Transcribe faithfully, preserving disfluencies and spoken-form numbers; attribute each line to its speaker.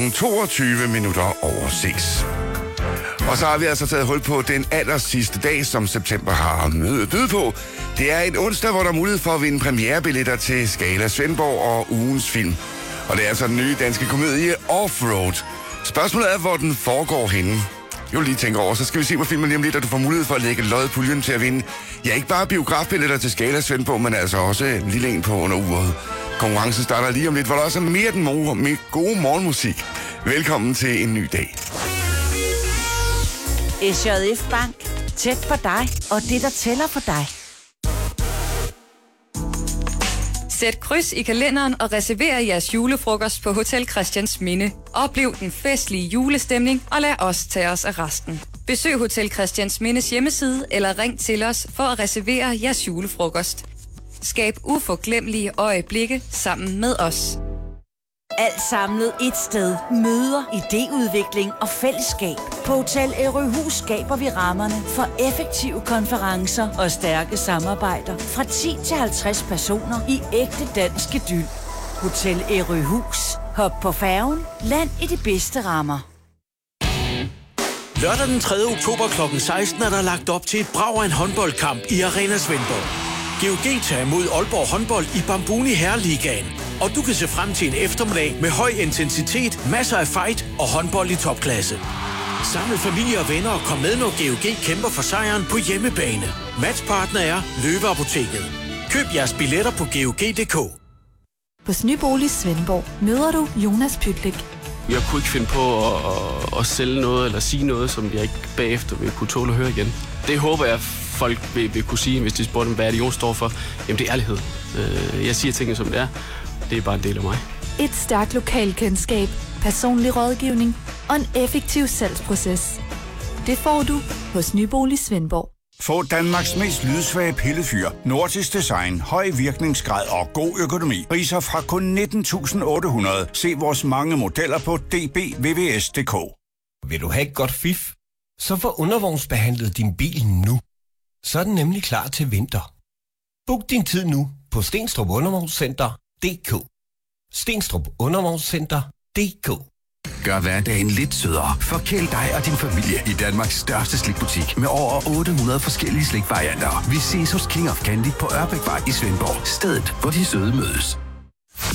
Speaker 1: toogtyve minutter over seks. Og så har vi altså taget hul på den aller sidste dag, som september har mødet på. Det er en onsdag, hvor der er mulighed for at vinde premierebilletter til Scala Svendborg og ugens film. Og det er altså den nye danske komedie Offroad. Spørgsmålet er, hvor den foregår henne. Jo, lige tænker over, så skal vi se på filmen lige om lidt, og du får mulighed for at lægge lodpuljen til at vinde. Ja, ikke bare biografbilletter til Scala Svendborg, men altså også en lille en på under uret. Konkurrencen starter lige om lidt, hvor der også er mere den mo- med gode morgenmusik. Velkommen til en ny dag.
Speaker 2: S J F Bank. Tæt på dig, og det, der tæller for dig.
Speaker 3: Sæt kryds i kalenderen og reserver jeres julefrokost på Hotel Christiansminde. Oplev den festlige julestemning, og lad os tage os af resten. Besøg Hotel Christiansmindes hjemmeside, eller ring til os for at reservere jeres julefrokost. Skab uforglemmelige øjeblikke sammen med os.
Speaker 2: Alt samlet et sted. Møder, idéudvikling og fællesskab. På Hotel Ærøhus skaber vi rammerne for effektive konferencer og stærke samarbejder. Fra ti til halvtreds personer i ægte dansk idyl. Hotel Ærøhus. Hop på færgen. Land i de bedste rammer.
Speaker 4: Lørdag den tredje oktober klokken seksten er der lagt op til et brag af en håndboldkamp i Arena Svendborg. G O G tager imod Aalborg håndbold i Bambuni Herreligaen. Og du kan se frem til en eftermiddag med høj intensitet, masser af fight og håndbold i topklasse. Samle familie og venner og kom med, når G O G kæmper for sejren på hjemmebane. Matchpartner er Løve Apoteket. Køb jeres billetter på G O G punktum d k.
Speaker 5: Hos Nybolig Svendborg møder du Jonas Pytlik.
Speaker 6: Jeg kunne ikke finde på at, at, at sælge noget eller sige noget, som jeg ikke bagefter vil kunne tåle at høre igen. Det håber jeg, folk vil, vil kunne sige, hvis de spurgte dem, hvad er det, Jon står for. Jamen, det er ærlighed. Jeg siger tingene, som det er. Det er bare en del af mig.
Speaker 5: Et stærkt lokalkendskab, personlig rådgivning og en effektiv salgsproces. Det får du hos Nybolig Svendborg.
Speaker 7: Få Danmarks mest lydsvage pillefyr, nordisk design, høj virkningsgrad og god økonomi. Priser fra kun nitten tusind otte hundrede. Se vores mange modeller på d b v v s punktum d k.
Speaker 8: Vil du have et godt fif? Så få undervognsbehandlet din bil nu. Så er den nemlig klar til vinter. Book din tid nu på Stenstrup Undervognscenter punktum d k. Stenstrup Undervognscenter punktum d k.
Speaker 9: Gør hverdagen lidt sødere. Forkæl dig og din familie i Danmarks største slikbutik med over otte hundrede forskellige slikvarianter. Vi ses hos King of Candy på Ørbækvej i Svendborg. Stedet, hvor de søde mødes.